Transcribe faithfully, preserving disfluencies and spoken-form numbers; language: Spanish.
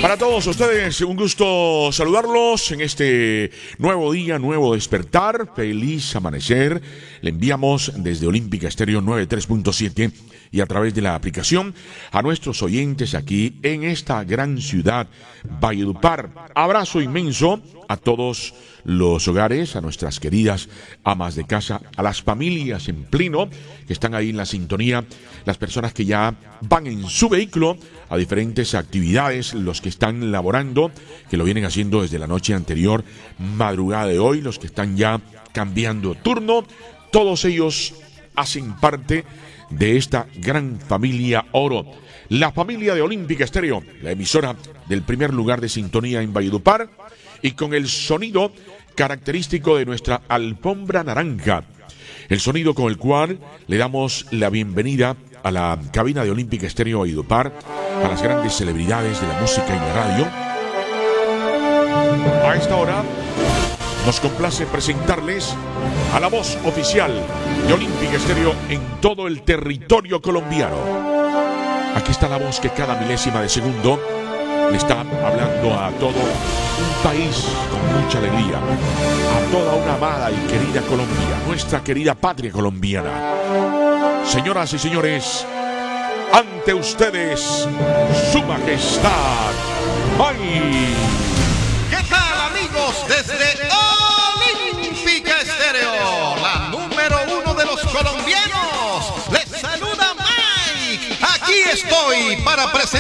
Para todos ustedes, un gusto saludarlos en este nuevo día, nuevo despertar, feliz amanecer. Le enviamos desde Olímpica Estéreo noventa y tres punto siete y a través de la aplicación a nuestros oyentes aquí en esta gran ciudad, Valledupar. Abrazo inmenso a todos los hogares, a nuestras queridas amas de casa, a las familias en pleno que están ahí en la sintonía, las personas que ya van en su vehículo a diferentes actividades, los que están laborando, que lo vienen haciendo desde la noche anterior, madrugada de hoy, los que están ya cambiando turno, todos ellos hacen parte de esta gran familia Oro, la familia de Olímpica Estéreo, la emisora del primer lugar de sintonía en Valledupar y con el sonido característico de nuestra alfombra naranja, el sonido con el cual le damos la bienvenida a la cabina de Olímpica Estéreo Valledupar, a las grandes celebridades de la música y la radio. A esta hora nos complace presentarles a la voz oficial de Olímpica Estéreo en todo el territorio colombiano. Aquí está la voz que cada milésima de segundo le está hablando a todo un país con mucha alegría, a toda una amada y querida Colombia, nuestra querida patria colombiana. Señoras y señores, ante ustedes, su majestad. ¡Ay! ¿Qué tal, amigos? Desde Olímpica Estéreo, la número uno de los colombianos, les saluda Mike. Aquí estoy para presentar